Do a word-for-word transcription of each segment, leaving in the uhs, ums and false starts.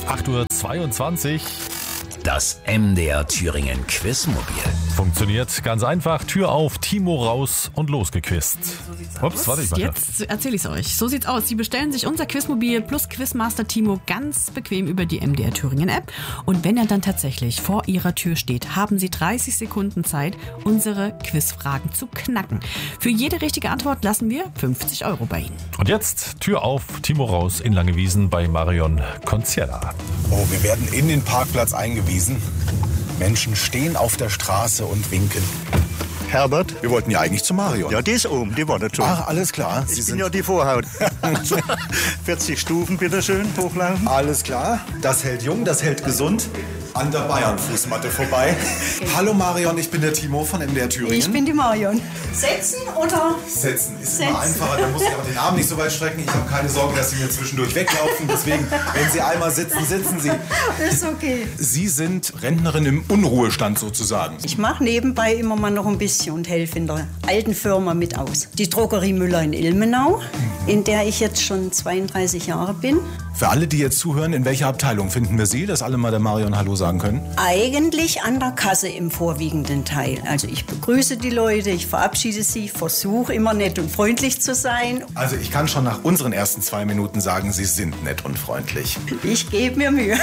acht Uhr zweiundzwanzig. Das M D R Thüringen Quizmobil. Funktioniert ganz einfach. Tür auf, Timo raus und losgequizt. Ups, warte, ich mach Jetzt erzähle ich es euch. So sieht's aus. Sie bestellen sich unser Quizmobil plus Quizmaster Timo ganz bequem über die M D R Thüringen App. Und wenn er dann tatsächlich vor Ihrer Tür steht, haben Sie dreißig Sekunden Zeit, unsere Quizfragen zu knacken. Für jede richtige Antwort lassen wir fünfzig Euro bei Ihnen. Und jetzt Tür auf, Timo raus in Langewiesen bei Marion Concierra. Oh, wir werden in den Parkplatz eingewiesen. Menschen stehen auf der Straße und winken. Herbert? Wir wollten ja eigentlich zu Marion. Ja, die ist oben, die wartet schon. Ach, alles klar. Sie ich sind bin ja die Vorhaut. vierzig Stufen, bitteschön, hochlaufen. Alles klar. Das hält jung, das hält gesund. An der Bayern-Fußmatte vorbei. Hallo Marion, ich bin der Timo von M D R Thüringen. Ich bin die Marion. Setzen oder? Setzen ist Setzen. immer einfacher, dann muss ich auch den Arm nicht so weit strecken. Ich habe keine Sorge, dass Sie mir zwischendurch weglaufen. Deswegen, wenn Sie einmal sitzen, sitzen Sie. Ist okay. Sie sind Rentnerin im Unruhestand sozusagen. Ich mache nebenbei immer mal noch ein bisschen und helfe in der alten Firma mit aus. Die Drogerie Müller in Ilmenau, in der ich jetzt schon zweiunddreißig Jahre bin. Für alle, die jetzt zuhören, in welcher Abteilung finden wir Sie, dass alle mal der Marion Hallo sagen können? Eigentlich an der Kasse im vorwiegenden Teil. Also ich begrüße die Leute, ich verabschiede sie, versuche immer nett und freundlich zu sein. Also ich kann schon nach unseren ersten zwei Minuten sagen, Sie sind nett und freundlich. Ich gebe mir Mühe.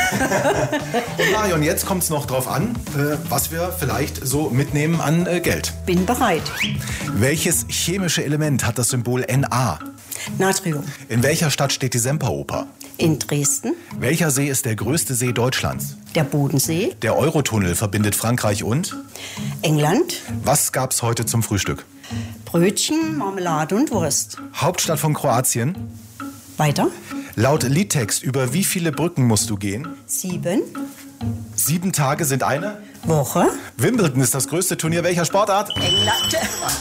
Und Marion, jetzt kommt es noch drauf an, äh, was wir vielleicht so mitnehmen an äh, Geld. Bin bereit. Welches chemische Element hat das Symbol Na? Natrium. In welcher Stadt steht die Semperoper? In Dresden. Welcher See ist der größte See Deutschlands? Der Bodensee. Der Eurotunnel verbindet Frankreich und? England. Was gab's heute zum Frühstück? Brötchen, Marmelade und Wurst. Hauptstadt von Kroatien? Weiter. Laut Liedtext, über wie viele Brücken musst du gehen? Sieben. Sieben Tage sind eine? Woche. Wimbledon ist das größte Turnier welcher Sportart? England.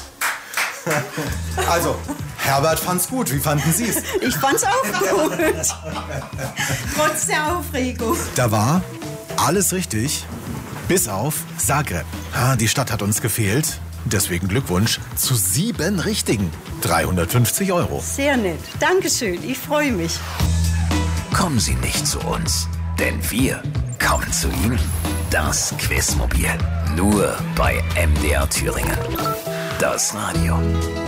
Also, Herbert fand's gut. Wie fanden Sie's? Ich fand's auch gut. Trotz der Aufregung. Da war alles richtig, bis auf Zagreb. Ah, die Stadt hat uns gefehlt. Deswegen Glückwunsch zu sieben Richtigen. dreihundertfünfzig Euro. Sehr nett. Dankeschön. Ich freue mich. Kommen Sie nicht zu uns, denn wir kommen zu Ihnen. Das Quizmobil. Nur bei M D R Thüringen. Das Radio.